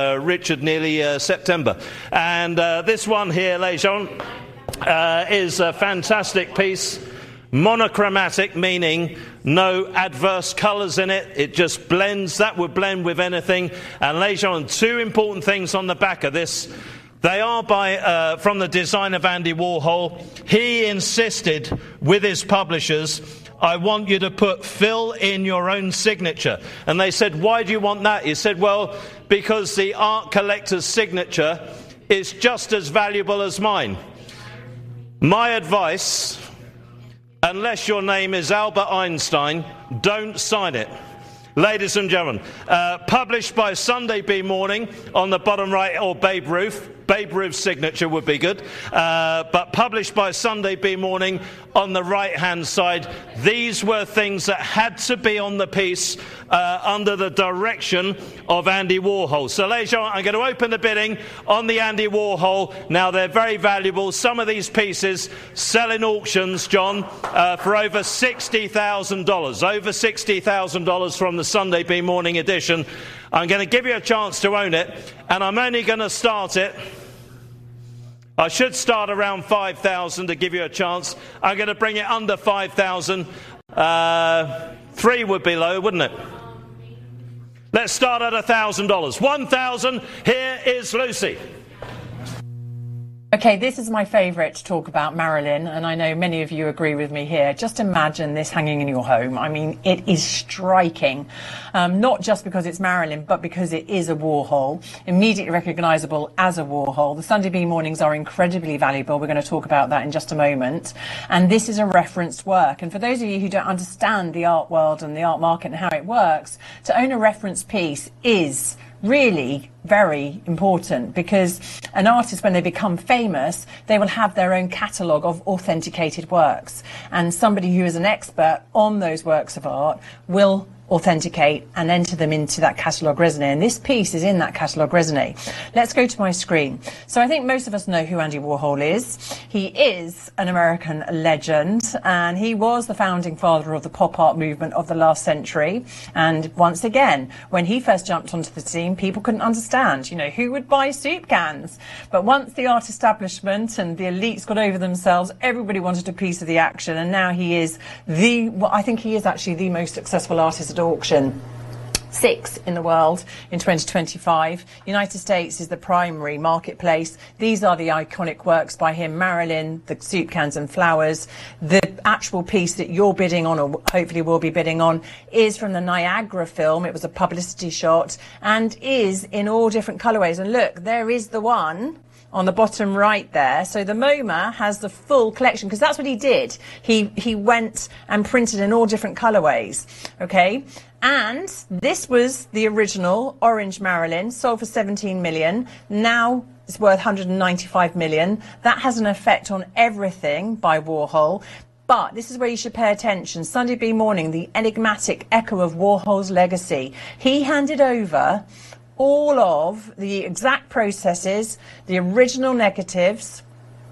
Nearly September. And this one here, ladies and gentlemen, is a fantastic piece. Monochromatic, meaning no adverse colours in it. It just blends. That would blend with anything. And ladies and gentlemen, 2 important things on the back of this. They are from the design of Andy Warhol. He insisted with his publishers, I want you to fill in your own signature. And they said, why do you want that? He said, well, because the art collector's signature is just as valuable as mine. My advice, unless your name is Albert Einstein, don't sign it. Ladies and gentlemen, published by Sunday Beam Morning on the bottom right, or Babe Ruth. Babe Ruth's signature would be good. But published by Sunday Beam Morning on the right-hand side. These were things that had to be on the piece under the direction of Andy Warhol. So, ladies and gentlemen, I'm going to open the bidding on the Andy Warhol. Now, they're very valuable. Some of these pieces sell in auctions, John, for over $60,000. Over $60,000 from the Sunday Beam Morning edition. I'm going to give you a chance to own it, and I'm only going to start it. I should start around 5,000 to give you a chance. I'm going to bring it under 5,000. 3 would be low, wouldn't it? Let's start at $1,000. 1,000. Here is Lucy. Okay, this is my favourite to talk about, Marilyn, and I know many of you agree with me here. Just imagine this hanging in your home. I mean, it is striking, not just because it's Marilyn, but because it is a Warhol, immediately recognisable as a Warhol. The Sunday Beam Mornings are incredibly valuable. We're going to talk about that in just a moment. And this is a referenced work. And for those of you who don't understand the art world and the art market and how it works, to own a reference piece is really very important, because an artist, when they become famous, they will have their own catalogue of authenticated works, and somebody who is an expert on those works of art will authenticate and enter them into that catalogue raisonné, and this piece is in that catalogue raisonné. Let's go to my screen. So I think most of us know who Andy Warhol is. He is an American legend, and he was the founding father of the pop art movement of the last century. And once again, when he first jumped onto the scene, people couldn't understand, you know, who would buy soup cans? But once the art establishment and the elites got over themselves, everybody wanted a piece of the action, and now he is I think he is actually the most successful artist at auction. 6 in the world in 2025. United States is the primary marketplace. These are the iconic works by him: Marilyn, the soup cans and flowers. The actual piece that you're bidding on, or hopefully will be bidding on, is from the Niagara film. It was a publicity shot and is in all different colourways. And look, there is the one on the bottom right there. So the MoMA has the full collection, because that's what he did. He went and printed in all different colourways, okay? And this was the original orange Marilyn, sold for 17 million. Now it's worth 195 million. That has an effect on everything by Warhol. But this is where you should pay attention. Sunday B Morning, the enigmatic echo of Warhol's legacy. He handed over all of the exact processes, the original negatives,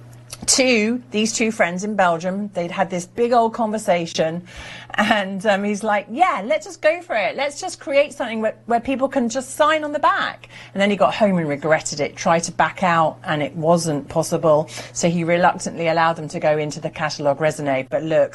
to these two friends in Belgium. They'd had this big old conversation, and he's like, yeah, let's just go for it. Let's just create something where people can just sign on the back. And then he got home and regretted it, tried to back out, and it wasn't possible. So he reluctantly allowed them to go into the catalogue raisonné. But look,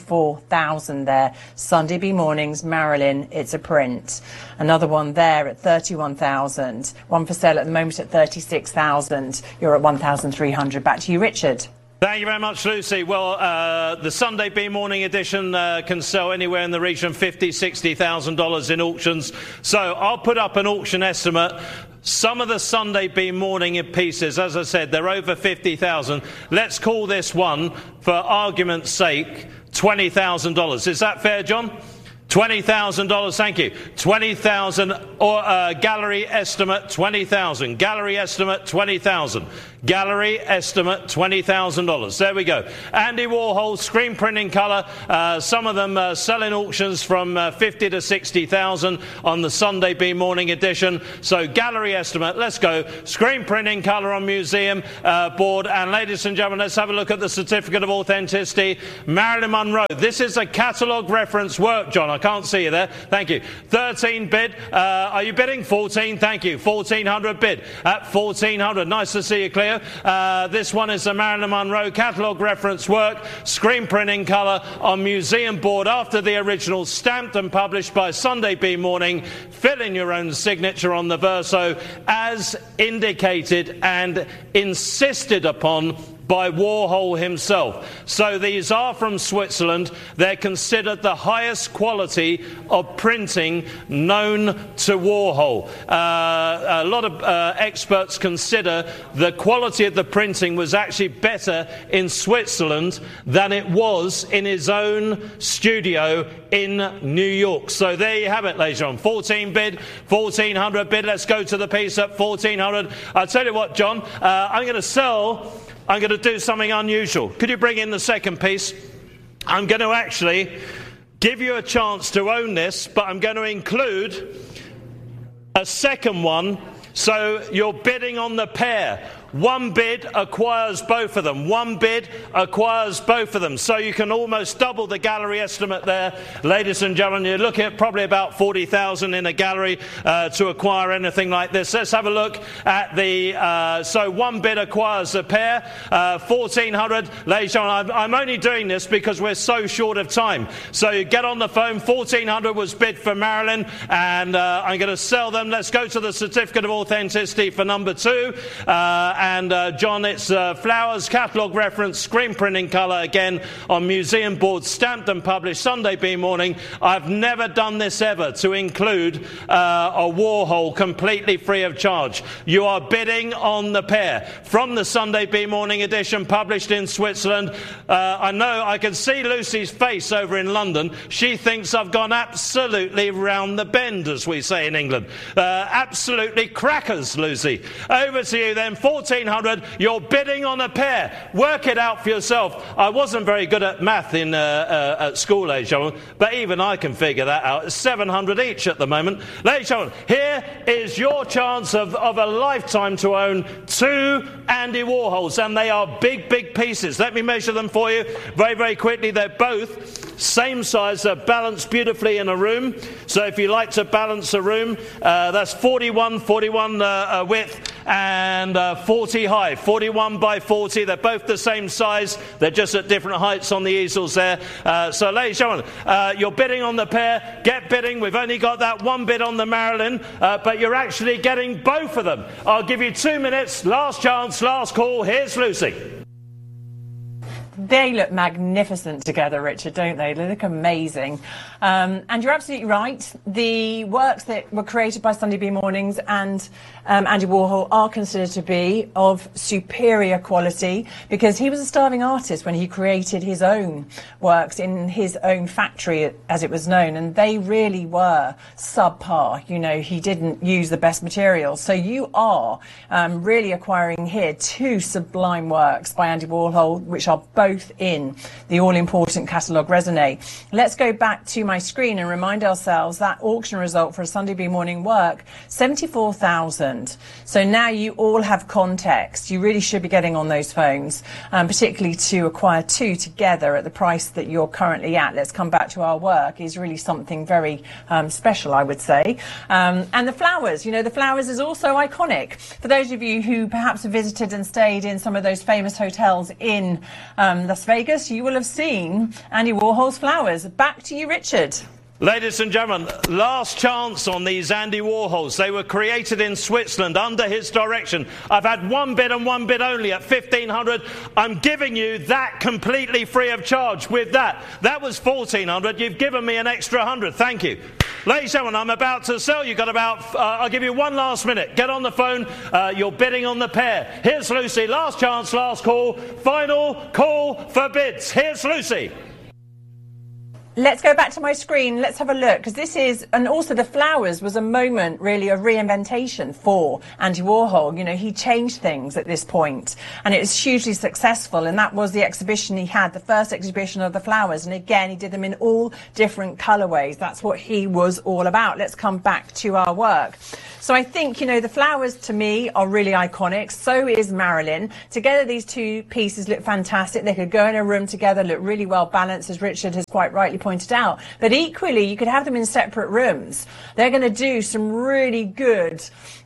74,000 there. Sunday B Mornings, Marilyn, it's a print. Another one there at 31,000. One for sale at the moment at 36,000. You're at 1,300. Back to you, Richard. Thank you very much, Lucy. Well, the Sunday B Morning edition can sell anywhere in the region of $50,000, $60,000 in auctions. So I'll put up an auction estimate. Some of the Sunday B Morning pieces, as I said, they're over 50,000. Let's call this one, for argument's sake, $20,000. Is that fair, John? $20,000, thank you. 20,000, or gallery estimate 20,000. Gallery estimate 20,000. Gallery estimate $20,000. There we go. Andy Warhol, screen printing colour. Some of them sell in auctions from 50 to 60,000 on the Sunday B Morning edition. So gallery estimate. Let's go. Screen printing colour on museum board. And ladies and gentlemen, let's have a look at the certificate of authenticity. Marilyn Monroe. This is a catalogue reference work, John. I can't see you there. Thank you. 13 bid. Are you bidding? 14. Thank you. 1,400 bid at 1,400. Nice to see you clear. This one is a Marilyn Monroe catalogue reference work, screen printing colour on museum board after the original, stamped and published by Sunday B Morning. Fill in your own signature on the verso as indicated and insisted upon by Warhol himself. So these are from Switzerland. They're considered the highest quality of printing known to Warhol. A lot of experts consider the quality of the printing was actually better in Switzerland than it was in his own studio in New York. So there you have it, ladies and gentlemen. 14 bid, 1,400 bid. Let's go to the piece at 1,400. I'll tell you what, John, I'm going to do something unusual. Could you bring in the second piece? I'm going to actually give you a chance to own this, but I'm going to include a second one, so you're bidding on the pair. One bid acquires both of them. One bid acquires both of them. So you can almost double the gallery estimate there, ladies and gentlemen. You're looking at probably about 40,000 in a gallery to acquire anything like this. Let's have a look at the... so one bid acquires a pair. 1,400. Ladies and gentlemen, I'm only doing this because we're so short of time. So you get on the phone. 1,400 was bid for Marilyn, and I'm going to sell them. Let's go to the certificate of authenticity for number 2. And John, it's Flowers, catalogue reference, screen printing colour, again on museum board, stamped and published Sunday B Morning. I've never done this ever, to include a Warhol completely free of charge. You are bidding on the pair from the Sunday B Morning edition, published in Switzerland. I know, I can see Lucy's face over in London. She thinks I've gone absolutely round the bend, as we say in England. Absolutely crackers, Lucy. Over to you then. 1,400, you're bidding on a pair. Work it out for yourself. I wasn't very good at math at school age, gentlemen, but even I can figure that out. It's 700 each at the moment. Ladies and gentlemen, here is your chance of a lifetime to own 2 Andy Warhols, and they are big, big pieces. Let me measure them for you very, very quickly. They're both same size. They're balanced beautifully in a room. So if you like to balance a room, that's 41 width and 40 high. 41 by 40. They're both the same size. They're just at different heights on the easels there. So ladies and gentlemen, you're bidding on the pair. Get bidding. We've only got that one bid on the Marilyn, but you're actually getting both of them. I'll give you 2 minutes. Last chance, last call. Here's Lucy. They look magnificent together, Richard, don't they? They look amazing. And you're absolutely right. The works that were created by Sunday B Mornings and Andy Warhol are considered to be of superior quality, because he was a starving artist when he created his own works in his own factory, as it was known, and they really were subpar. You know, he didn't use the best materials. So you are really acquiring here 2 sublime works by Andy Warhol, which are both both in the all-important catalogue raisonné. Let's go back to my screen and remind ourselves that auction result for a Sunday B morning work, 74,000. So now you all have context. You really should be getting on those phones, particularly to acquire two together at the price that you're currently at. Let's come back to our work is really something very special, I would say. And the flowers, you know, the flowers is also iconic. For those of you who perhaps have visited and stayed in some of those famous hotels in Las Vegas, you will have seen Andy Warhol's flowers. Back to you, Richard. Ladies and gentlemen, last chance on these Andy Warhols. They were created in Switzerland under his direction. I've had one bid and one bid only at 1,500. I'm giving you that completely free of charge with that. That was 1,400. You've given me an extra 100. Thank you. Ladies and gentlemen, I'm about to sell. You've got about, I'll give you one last minute. Get on the phone. You're bidding on the pair. Here's Lucy. Last chance, last call. Final call for bids. Here's Lucy. Let's go back to my screen. Let's have a look, because this is, and also the flowers was a moment really of reinventation for Andy Warhol. You know, he changed things at this point, and it was hugely successful. And that was the exhibition he had, the first exhibition of the flowers. And again, he did them in all different colorways. That's what he was all about. Let's come back to our work. So I think, you know, the flowers to me are really iconic. So is Marilyn. Together, these two pieces look fantastic. They could go in a room together, look really well balanced, as Richard has quite rightly pointed out. But equally, you could have them in separate rooms. They're going to do some really good,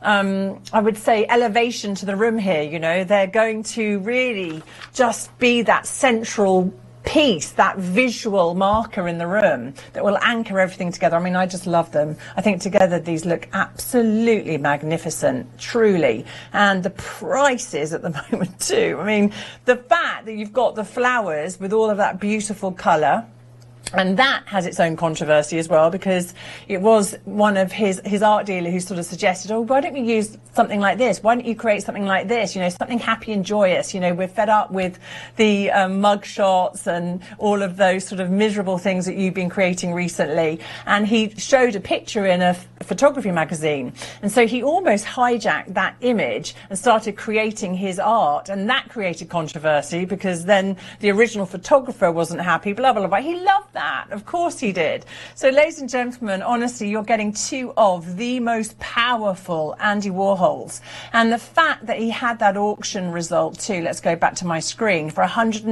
I would say, elevation to the room here. You know, they're going to really just be that central piece, that visual marker in the room that will anchor everything together. I mean, I just love them. I think together these look absolutely magnificent, truly. And the prices at the moment too. I mean, the fact that you've got the flowers with all of that beautiful colour, and that has its own controversy as well, because it was one of his art dealer who sort of suggested, oh, why don't we use something like this? Why don't you create something like this? You know, something happy and joyous. You know, we're fed up with the mug shots and all of those sort of miserable things that you've been creating recently. And he showed a picture in a photography magazine. And so he almost hijacked that image and started creating his art. And that created controversy, because then the original photographer wasn't happy, blah, blah, blah. He loved that. Of course he did. So, ladies and gentlemen, honestly, you're getting two of the most powerful Andy Warhols. And the fact that he had that auction result too, let's go back to my screen, for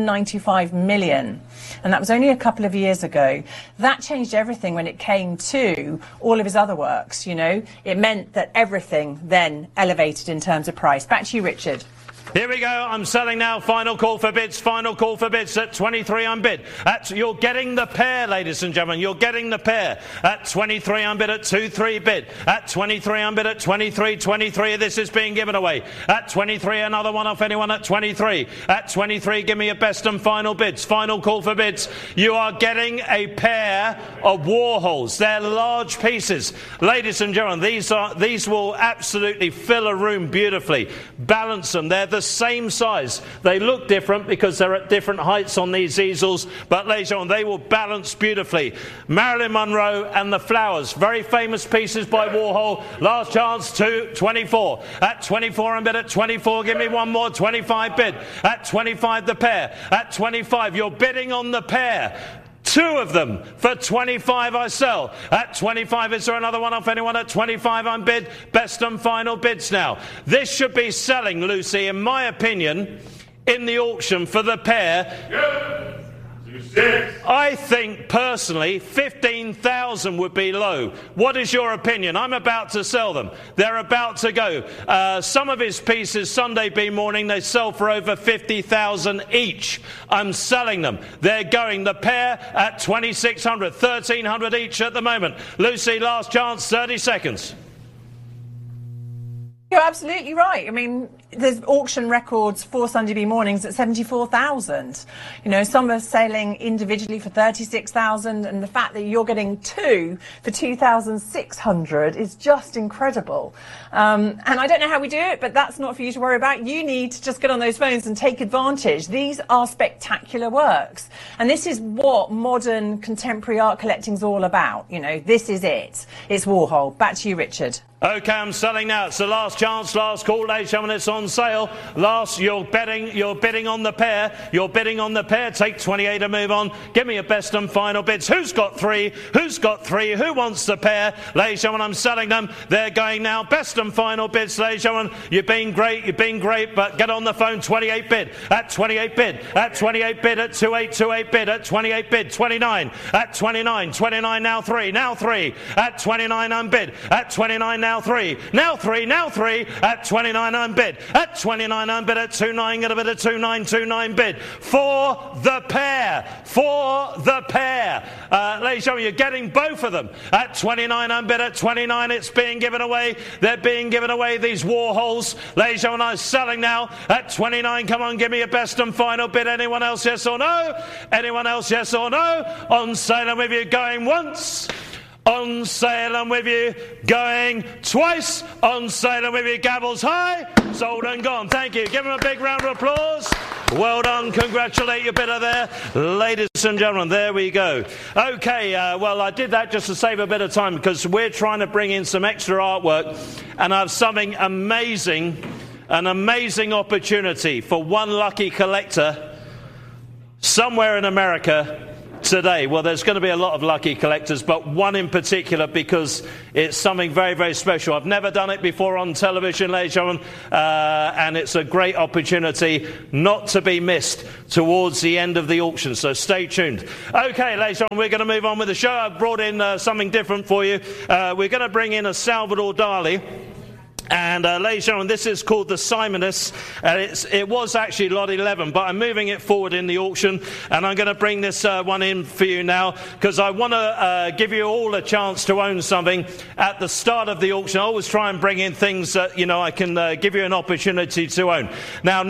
195 million. And that was only a couple of years ago. That changed everything when it came to all of his other works, you know. It meant that everything then elevated in terms of price. Back to you, Richard. Here we go. I'm selling now. Final call for bids. Final call for bids at 23. I'm bid. You're getting the pair, ladies and gentlemen. You're getting the pair at 23. I'm bid at 2-3 bid. At 23. I'm bid at 23. 23. This is being given away. At 23. Another one off anyone at 23. At 23. Give me a best and final bids. Final call for bids. You are getting a pair of Warhols. They're large pieces, ladies and gentlemen. These will absolutely fill a room beautifully. Balance them. They're the same size. They look different because they're at different heights on these easels, but later on they will balance beautifully. Marilyn Monroe and the Flowers, very famous pieces by Warhol. Last chance to 24. At 24 I'm bid at 24. Give me one more. 25 bid. At 25 the pair. At 25 you're bidding on the pair. Two of them for 25 I sell. At 25, is there another one off anyone? At 25 I'm bid. Best and final bids now. This should be selling, Lucy, in my opinion, in the auction for the pair. I think personally 15,000 would be low. What is your opinion? I'm about to sell them. They're about to go. Some of his pieces Sunday B morning, they sell for over 50,000 each. I'm selling them. They're going. The pair at 2,600, 1,300 each at the moment. Lucy, last chance, 30 seconds. You're absolutely right. I mean, there's auction records for Sunday B mornings at 74,000. You know, some are selling individually for 36,000, and the fact that you're getting two for 2,600 is just incredible. And I don't know how we do it, but that's not for you to worry about. You need to just get on those phones and take advantage. These are spectacular works, and this is what modern contemporary art collecting is all about. You know, this is it. It's Warhol. Back to you, Richard. Okay, I'm selling now. It's the last chance, last call, ladies and gentlemen. It's on sale. You're bidding on the pair. You're bidding on the pair. Take 28 to move on. Give me your best and final bids. Who's got three? Who's got three? Who wants the pair? Ladies and gentlemen, I'm selling them. They're going now. Best and final bids, ladies and gentlemen. You've been great, but get on the phone. 28 bid. At 28 bid. At 28 bid. At 28 bid. At 28 bid. 29. At 29. 29 now 3. Now 3. At 29 unbid. At 29 now 3. Now 3. Now 3. At 29 unbid. At 29 unbid. At 29. Get a bit of 29. 29 bid. For the pair. For the pair. Ladies and gentlemen, you're getting both of them. At 29 unbid. At 29 it's being given away. They're being given away, these Warhols. Ladies and gentlemen, I'm selling now. At 29, come on, give me your best and final bid. Anyone else, yes or no? Anyone else, yes or no? On sale and with you, going once. On sale and with you, going twice. On sale and with you, gavels high. Sold and gone. Thank you. Give them a big round of applause. Well done. Congratulate your bidder there. Ladies and gentlemen, there we go. Okay, well, I did that just to save a bit of time because we're trying to bring in some extra artwork and I have something amazing, an amazing opportunity for one lucky collector somewhere in America today. Well, there's going to be a lot of lucky collectors, but one in particular because it's something very, very special. I've never done it before on television, ladies and gentlemen, and it's a great opportunity not to be missed towards the end of the auction, so stay tuned. Okay, ladies and gentlemen, we're going to move on with the show. I've brought in something different for you. We're going to bring in a Salvador Dali. And ladies and gentlemen, this is called the Simonus. It was actually lot 11, but I'm moving it forward in the auction, and I'm going to bring this one in for you now because I want to give you all a chance to own something at the start of the auction. I always try and bring in things that, you know, I can give you an opportunity to own. Now,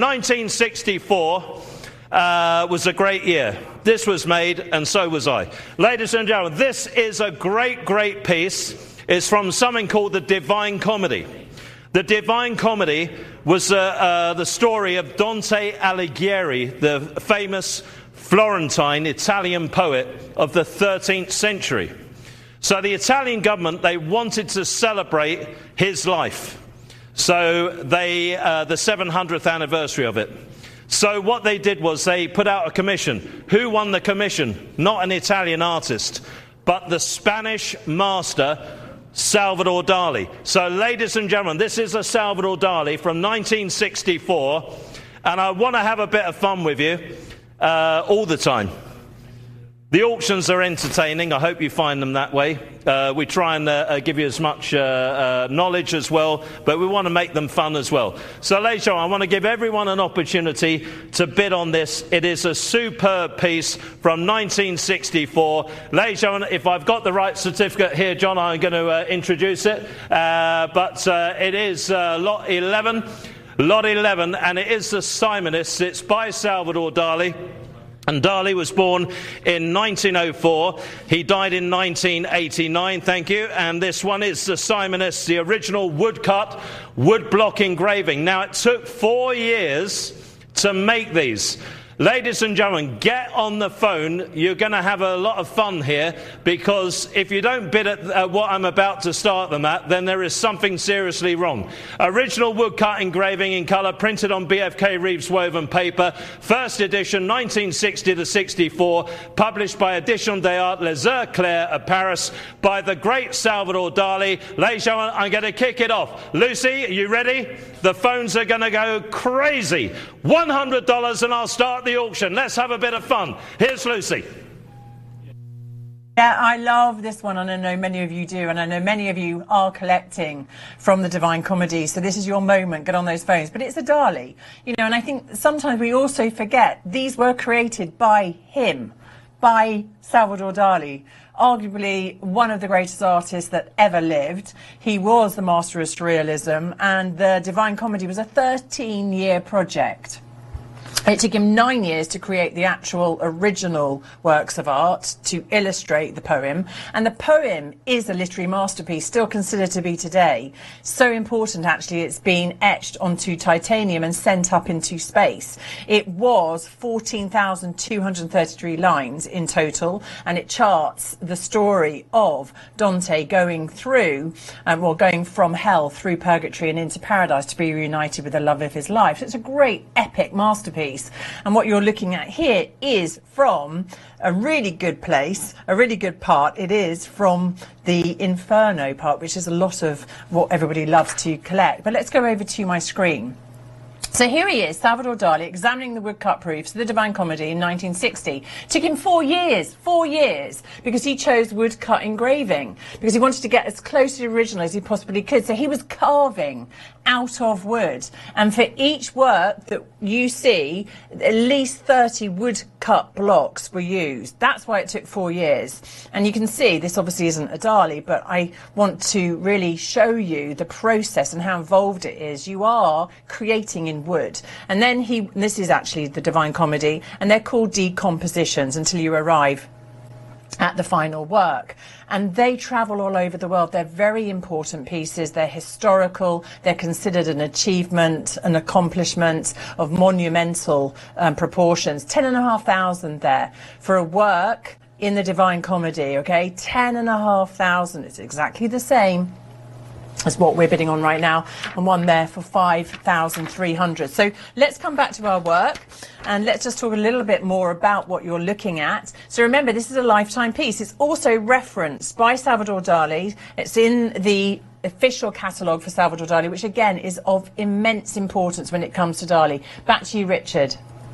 1964 was a great year. This was made, and so was I. Ladies and gentlemen, this is a great, great piece. It's from something called the Divine Comedy. The Divine Comedy was the story of Dante Alighieri, the famous Florentine Italian poet of the 13th century. So the Italian government, they wanted to celebrate his life. So the 700th anniversary of it. So what they did was they put out a commission. Who won the commission? Not an Italian artist, but the Spanish master, Salvador Dali. So, ladies and gentlemen, this is a Salvador Dali from 1964, and I want to have a bit of fun with you all the time. The auctions are entertaining. I hope you find them that way. We try and give you as much knowledge as well, but we want to make them fun as well. So, ladies and gentlemen, I want to give everyone an opportunity to bid on this. It is a superb piece from 1964. Ladies and gentlemen, if I've got the right certificate here, John, I'm going to introduce it. But it is lot 11. Lot 11, and it is the Simonus. It's by Salvador Dali. And Dali was born in 1904. He died in 1989, thank you. And this one is the Simonus, the original woodcut, woodblock engraving. Now, it took 4 years to make these. Ladies and gentlemen, get on the phone. You're going to have a lot of fun here because if you don't bid at what I'm about to start them at, then there is something seriously wrong. Original woodcut engraving in colour, printed on BFK Reeves woven paper. First edition, 1960 to 64, published by Edition des Arts Les Heures Claires of Paris by the great Salvador Dali. Ladies and gentlemen, I'm going to kick it off. Lucy, are you ready? The phones are going to go crazy. $100 and I'll start the auction. Let's have a bit of fun. Here's Lucy. Yeah, I love this one, and I know many of you do, and I know many of you are collecting from the Divine Comedy, so this is your moment. Get on those phones. But it's a Dali, you know, and I think sometimes we also forget these were created by him, by Salvador Dali, arguably one of the greatest artists that ever lived. He was the master of surrealism, and the Divine Comedy was a 13-year project. It took him 9 years to create the actual original works of art to illustrate the poem. And the poem is a literary masterpiece, still considered to be today. So important, actually, it's been etched onto titanium and sent up into space. It was 14,233 lines in total, and it charts the story of Dante going through, going from hell through purgatory and into paradise to be reunited with the love of his life. So it's a great epic masterpiece. And what you're looking at here is from a really good place, a really good part. It is from the Inferno part, which is a lot of what everybody loves to collect. But let's go over to my screen. So here he is, Salvador Dali, examining the woodcut proofs of the Divine Comedy in 1960. Took him 4 years, because he chose woodcut engraving, because he wanted to get as close to the original as he possibly could. So he was carving out of wood. And for each work that you see, at least 30 woodcut blocks were used. That's why it took 4 years. And you can see, this obviously isn't a Dali, but I want to really show you the process and how involved it is. You are creating in wood. And then this is actually the Divine Comedy, and they're called decompositions until you arrive at the final work. And they travel all over the world. They're very important pieces. They're historical. They're considered an achievement, an accomplishment of monumental proportions. 10,500 there for a work in the Divine Comedy, okay? 10,500. It's exactly the same as what we're bidding on right now, and one there for 5,300. So let's come back to our work and let's just talk a little bit more about what you're looking at. So remember, this is a lifetime piece. It's also referenced by Salvador Dali. It's in the official catalogue for Salvador Dali, which again is of immense importance when it comes to Dali. Back to you, Richard.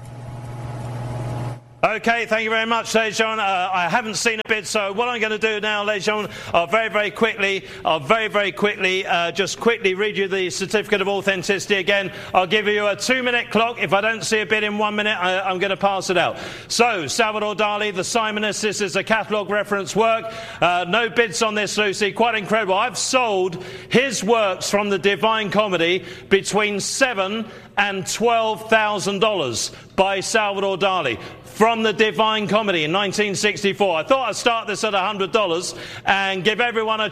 Okay, thank you very much, ladies and gentlemen. I haven't seen a bid, so what I'm going to do now, ladies and gentlemen, I'll very quickly just quickly read you the certificate of authenticity again. I'll give you a 2-minute clock. If I don't see a bid in 1 minute, I'm going to pass it out. So, Salvador Dali, The Simonist. This is a catalogue reference work. No bids on this, Lucy. Quite incredible. I've sold his works from the Divine Comedy between $7,000 and $12,000 by Salvador Dali from the Divine Comedy in 1964. I thought I'd start this at $100 and give everyone a